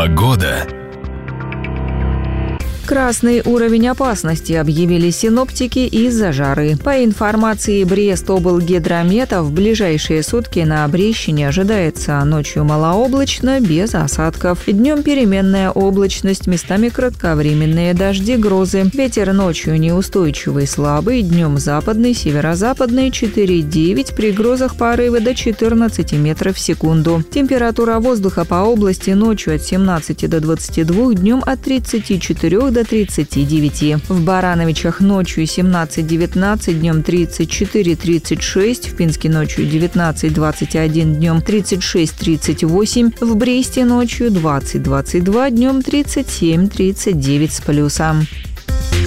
Погода. Красный уровень опасности объявили синоптики из-за жары. По информации Брест-облгидромета, в ближайшие сутки на Брещине ожидается ночью малооблачно, без осадков. Днем переменная облачность, местами кратковременные дожди, грозы. Ветер ночью неустойчивый, слабый, днем западный, северо-западный 4,9, при грозах порывы до 14 метров в секунду. Температура воздуха по области ночью от 17 до 22, днем от 34 до 39. В Барановичах ночью 17-19, днем 34-36, в Пинске ночью 19-21, днем 36-38, в Бресте ночью 20-22, днем 37-39 с плюсом.